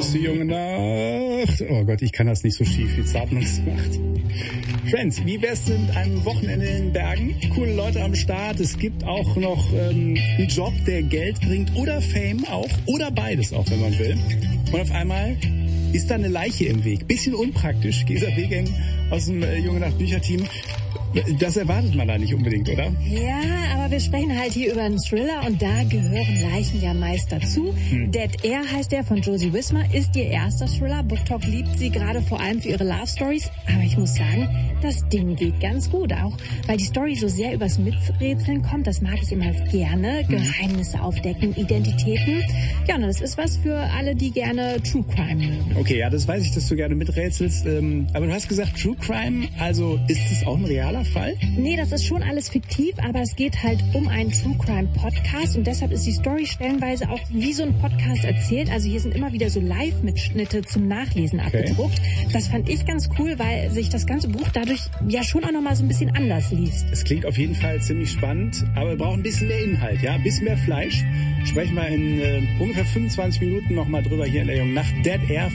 süße junge Nacht. Oh Gott, ich kann das nicht so schief, wie Zartmanns macht. Friends, wie wär's denn mit einem Wochenende in den Bergen? Coole Leute am Start. Es gibt auch noch einen Job, der Geld bringt oder Fame auch. Oder beides auch, wenn man will. Und auf einmal ist da eine Leiche im Weg. Bisschen unpraktisch. Gesa Wegeng aus dem Junge Nacht Bücherteam. Das erwartet man da nicht unbedingt, oder? Ja, aber wir sprechen halt hier über einen Thriller und da gehören Leichen ja meist dazu. Dead Air heißt der von Josie Wismar, ist ihr erster Thriller. BookTok liebt sie gerade vor allem für ihre Love Stories. Aber ich muss sagen, das Ding geht ganz gut auch, weil die Story so sehr übers Miträtseln kommt. Das mag ich immer gerne. Geheimnisse aufdecken, Identitäten. Ja, und das ist was für alle, die gerne True Crime mögen. Okay, ja, das weiß ich, dass du gerne miträtselst. Aber du hast gesagt True Crime, also ist das auch ein realer Fall? Nee, das ist schon alles fiktiv, aber es geht halt um einen True Crime Podcast und deshalb ist die Story stellenweise auch wie so ein Podcast erzählt. Also hier sind immer wieder so Live-Mitschnitte zum Nachlesen abgedruckt. Das fand ich ganz cool, weil sich das ganze Buch dadurch ja schon auch nochmal so ein bisschen anders liest. Es klingt auf jeden Fall ziemlich spannend, aber wir brauchen ein bisschen mehr Inhalt, ja, ein bisschen mehr Fleisch. Sprechen wir in ungefähr 25 Minuten nochmal drüber hier in der Jungen Nacht. Dead Air